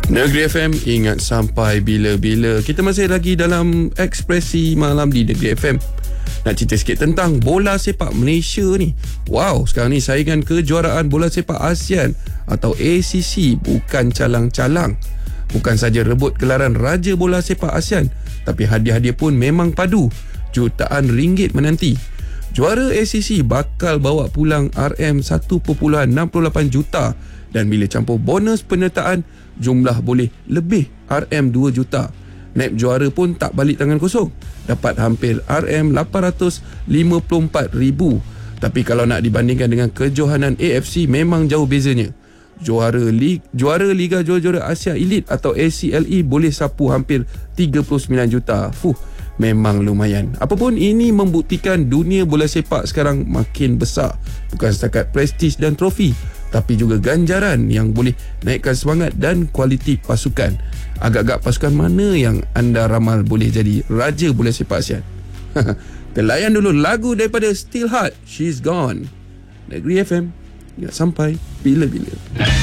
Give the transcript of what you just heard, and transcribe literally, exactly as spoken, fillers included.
Negeri F M, ingat sampai bila-bila. Kita masih lagi dalam ekspresi malam di Negeri F M. Nak cerita sikit tentang bola sepak Malaysia ni. Wow, sekarang ni saingan kejuaraan bola sepak ASEAN atau A C C bukan calang-calang. Bukan saja rebut gelaran Raja Bola Sepak ASEAN, tapi hadiah-hadiah pun memang padu. Jutaan ringgit menanti. Juara A C C bakal bawa pulang R M satu perpuluhan enam lapan juta, dan bila campur bonus penyertaan, jumlah boleh lebih R M dua juta. Naib juara pun tak balik tangan kosong, dapat hampir R M lapan ratus lima puluh empat ribu. Tapi kalau nak dibandingkan dengan kejohanan A F C, memang jauh bezanya. Juara Liga, juara Liga Juara-Juara Asia Elite atau A C L E boleh sapu hampir tiga puluh sembilan juta. Fuh, memang lumayan. Apapun, ini membuktikan dunia bola sepak sekarang makin besar. Bukan setakat prestis dan trofi, tapi juga ganjaran yang boleh naikkan semangat dan kualiti pasukan. Agak-agak pasukan mana yang anda ramal boleh jadi Raja Bola Sepak ASEAN? Kita layan dulu lagu daripada Still Heart, She's Gone. Negeri F M, ingat sampai bila-bila.